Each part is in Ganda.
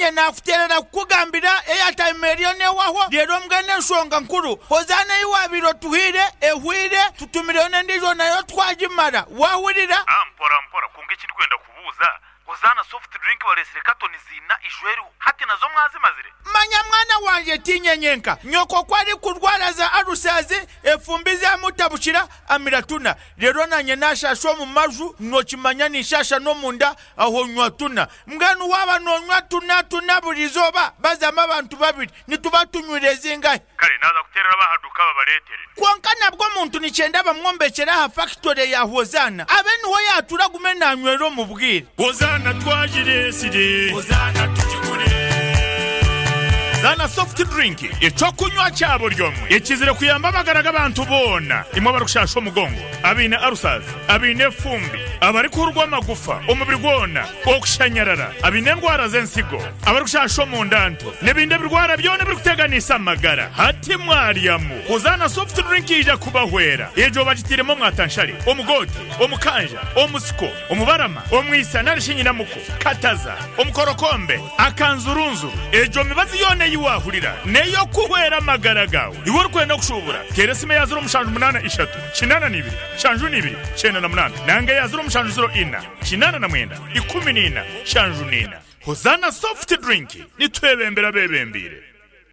nye nafuterera kugambira Airtime erione waho lero mgane nsonga nkuru Hozana iwabiro tuhire ehwire tutumirone ndizo nayo twajimara wahurira mpora kunge kiri kwenda kubuza Hozana soft drink balesire katoni zina ijweru hati nazo mwazimazire manya mwana wanje tinyenyenka nyoko kwari kurwara za arusazi efumbize amutabushira amiratuna rero nanye nashasho mu maju nokimanya nishasha no munda aho nywatuna mganu waba nonywa tuna burizoba bazama abantu babiri nitubatunywireze ingahe kare naza kuterera bahaduka babaletere kwankana bwo muntu nicenda bamwombekera ha factory ya Hozana abeni ho yatura gumena nywero mu bwire Hozana twajiresire Hozana tujigure Hozana soft drink ico kunywa cyabo ryomwe ikizire kuyamba bagaraga abantu bona imwe barushasho mugongo abine arusazi abine fumbi abari kurwa magufa umubiri gwona okushanyarara abine ndwara zensigo abarushasho mu ndanto nebinde birwara byone biri kuteganisa amagara hati mwariyamu Hozana soft drink ija kubahwera ejo bagitiremo mwatanshari omugoti omukanja omusiko omubarama omwisa narishinyina muko kataza omukorokombe akanzurunzu ejo mibazi yone yiwahurira neyo kuhwera amagara gawe iwe rukwenda kushubura keresime yazuro mushanju 83 82 shanju 2 98 nange yazuro mushanju 04 89 19 shanju 9 Hozana soft drink nitwebembera bebembire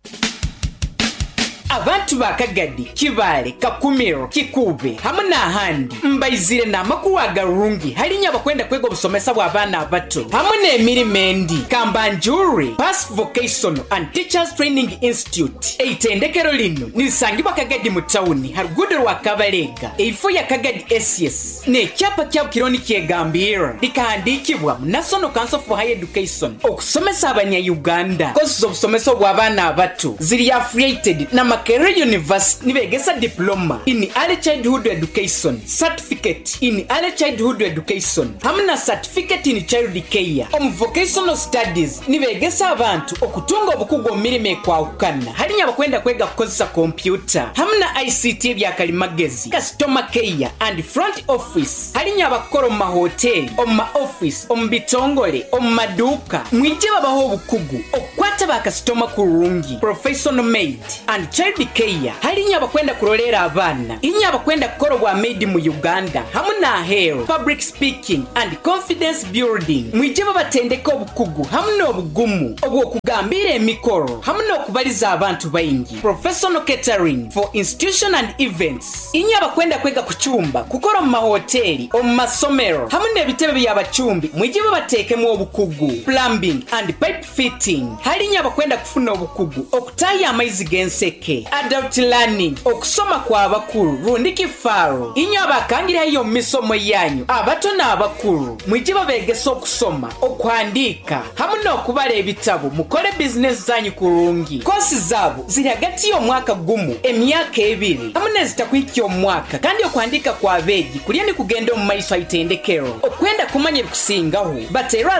Abantu bakagadi kibale kakumiro kikube hamuna handi mbaizire na makuwaga rungi halinya bakwenda kwego busomesa bw'abana abato hamuna emirimendi Kambanjuri Pass Vocational and Teachers Training Institute eitendekero lino nisangibwa kagadi mu town harugudo rwa Kabalega eifo ya kagadi SES ne cyapa cya kironi kyegambira likahandikibwa National Council for Higher Education okusomesa abanya Uganda courses of busomesa bw'abana abato ziri affiliated na Makerere University nibegesa diploma in early childhood education, certificate in early childhood education, hamna certificate in child care. Vocational studies nibegesa abantu okutunga obukugo mirime kwa ukana. Halinya bakwenda kwega kukozesa computer. Hamna ICT bya kalimagezi, customer care and front office. Halinya bakoro ma hotel, ma office, bitongole, maduka. Mwije babaho obukugu okwata ba customer kurungi, professional maid and child care. Halinya bakwenda kurolera abana inya bakwenda kukorobwa made mu Uganda hamuna hero public speaking and confidence building mwijeba batendeka obukugu hamuna obugumu obwo kugambira emikoro hamuna okubaliza abantu bayingi professional catering for institution and events inya bakwenda kwega kuchumba kukora mu mahoteli mu masomero hamuna ebitebe by'abachumbi mwijeba batekemu obukugu plumbing and pipe fitting halinya bakwenda kufuna obukugu okutaya amaizi genseke adult learning okusoma kwa abakuru rundiki faro inyo abakangira iyo misomo yanyu abato na abakuru mwijiba begesa okusoma okwandika hamuna okubala ebitabo mukole business zanyu kurungi kosi zabo ziri hagati yo mwaka gumu emyaka 2 hamuna zitakwikyo mwaka kandi okwandika kwa begi kulieni kugenda mu maiso itendekero okwenda kumanya bikusingaho batera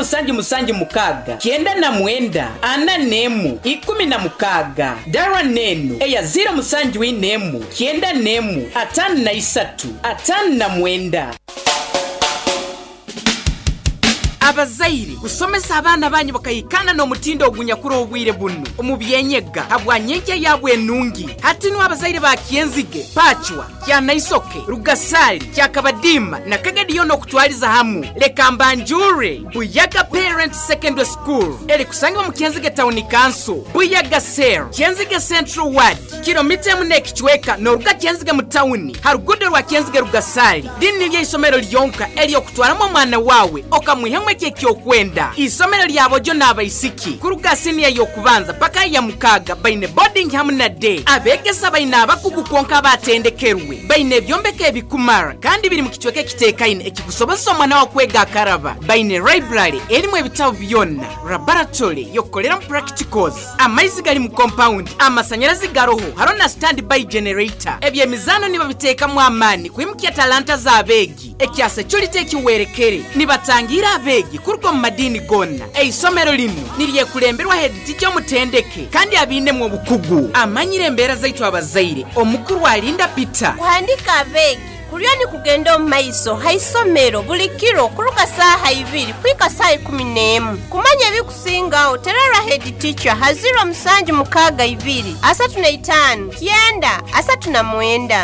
0 mukaga kienda na mwenda ana nemu 16 dara nenu eya 0 musanji w'inemu kienda nemu 53 59 abazaire gusomesa abana banyu bakayikana no mutindo ogunyakuro obwire bunu omubyenyega habwanyeke yabwe nungi hati no abazaire bakienzige pachwa kya naisoke rugasali kya kabadima na kagadi yono kutwaliza hamu le Kambanjure Buyaga Parent Secondary School ele kusanga mu Kienzige Town Council Buyaga Ser Kienzige Central Ward kilomita mune kichweka no ruga Kienzige mu town harugudo rwa Kienzige rugasali dini lye isomero lyonka eli okutwalamo mwana wawe okamwihemwe kyo kwenda isomero lyabojo nabayisiki kurugasini yo kubanza paka ya mukaga baine boarding hamuna day abegesa baine abakugu konka batendekerwe baine byombeke ebikumara kandi biri mu kichweke kitekaine ekikusobosa mwana wa kwega karaba baine library elimu ebitabo byonna laboratory yokolera practicals amaizi gali mu compound amasanyarazi garoho harona standby generator ebyemizano niba biteka mu amani kwimukya talanta za abegi ekyase cyolite kiwerekere nibatangira abegi kurgo madini gonna eisomero lino niriye kulemberwa head teacher mutendeke kandi abinde mu bukugu amanyire mbera zaitu abazaire omukuru alinda Peter kuhandika begi kulyoni kugenda mu maiso haisomero buli kiro kuluka saaha 2 kwika saa 11 kumanya ebikusingawo terera head teacher ha 0762 35 939.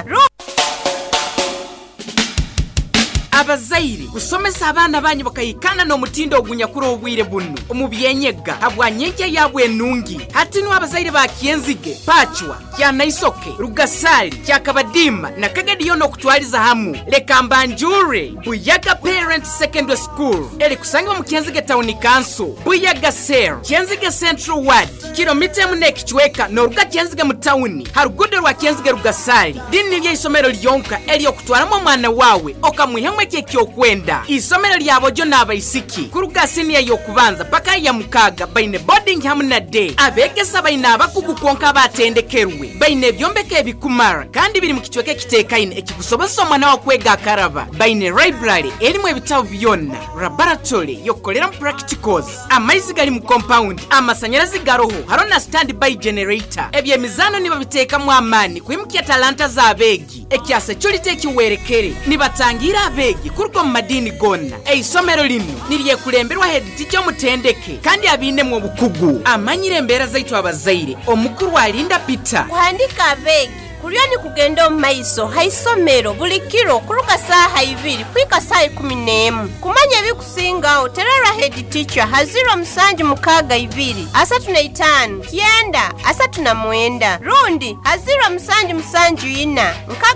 abazaire kusomesa abaana banyu bakayikana n'omutindo ogunyakura obwire buno omubyenyega habwanyenke yabwe enungi hatinu abazaire bakyenzige pachwa kya naisoke rugasali kya kabadima na kagadiyo n'okutwaliza hamu lekambanjure Buyaga Parents Secondary School eli kusangibwa mu Kyenzige Town Council Buyaga Sale Kyenzige Central Ward kilomita emune ekichweka n'oruga Kyenzige mu town harugudo rwa Kyenzige rugasali dini ly'isomero lyonka eli okutwalamu omwana wawe okamwihemwe kyekyokwenda isomero lyabo n'abaisiki kuruga senior y'okubanza paka ya mukaga baine boarding hamu na day abegesa baine abakugu konka batendekerwe baine byombeke ebikumara kandi biri mu kichweke kitekaine ekikusobesa omwana wa kwega akaraba baine library elimu ebitabo byonna laboratory yokolera mu practicals amaizi gali mu compound amasanyalazi garoho harona standby generator ebyemizano niba bitekamu amani kwimukia talanta za abegi ekyase cyulite ekiwerekere nibatangira abegi kuruko mu madini gonna eisomero lino niriye kulemberwa head teacher mutendeke kandi abine mu bukugu amanyire mbera zaitu abazaire omukuru wa Linda Peter kuhandika abegi kulyoni kugenda mu maiso haisomero buli kiro kuluka saaha 2 kwika saa 11 kumanya ebikusingawo terera head teacher ha 0762 35 939 rundi ha 0774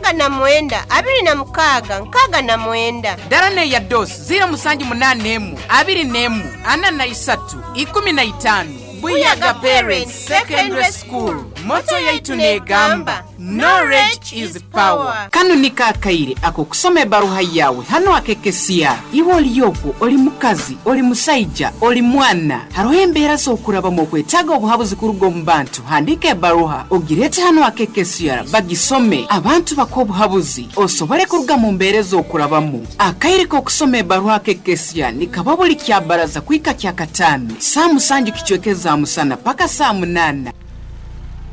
29 29 darane ya dos 0781 24 43 Buyaga Parents Secondary School moto yaitu negamba knowledge is power. Kanu nikakaire ako kusome baruha yawe hano akekesia iwo oliyoko oli mukazi oli musaija oli mwana harohembera so kuraba mu kwetaga obuhabuzi kurugo mu bantu handike baruha ogirete hano akekesia bagisome abantu bakobuhabuzi osobole kuruga mu mberezo okurabamu akaire ko kusome baruha akekesia nikababuli kya baraza kwika kya katano saa musanju kichwekeza musana paka saa 8